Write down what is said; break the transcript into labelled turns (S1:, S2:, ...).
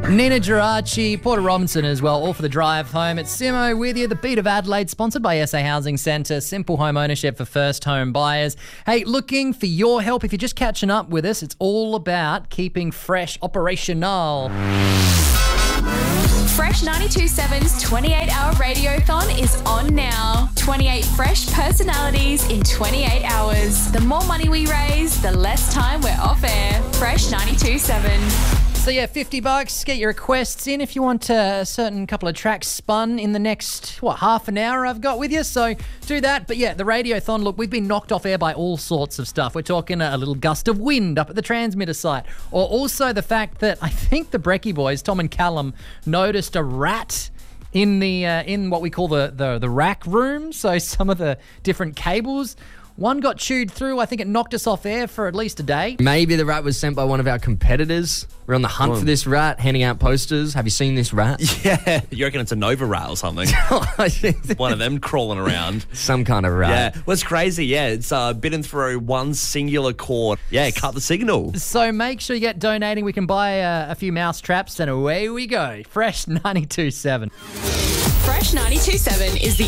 S1: Nina Geraci, Porter Robinson as well, all for the drive home. It's Simo with you. The Beat of Adelaide, sponsored by SA Housing Centre. Simple home ownership for first home buyers. Hey, looking for your help. If you're just catching up with us, it's all about keeping fresh operational.
S2: Fresh 92.7's 28-hour radiothon is on now. 28 fresh personalities in 28 hours. The more money we raise, the less time we're off air. Fresh 92.7.
S1: So yeah, $50. Get your requests in if you want a certain couple of tracks spun in the next, half an hour I've got with you. So do that. But yeah, the Radiothon, look, we've been knocked off air by all sorts of stuff. We're talking a little gust of wind up at the transmitter site. Or also the fact that I think the Brecky boys, Tom and Callum, noticed a rat in the in what we call the rack room. So some of the different cables. One got chewed through. I think it knocked us off air for at least a day.
S3: Maybe the rat was sent by one of our competitors. We're on the hunt for this rat, handing out posters. Have you seen this rat?
S4: Yeah. You reckon it's a Nova rat or something? One of them crawling around.
S3: Some kind of rat.
S4: Yeah. Well, it's crazy. Yeah. It's bitten through one singular cord. Yeah, cut the signal.
S1: So make sure you get donating. We can buy a few mouse traps and away we go. Fresh 92.7.
S2: Fresh 92.7 is the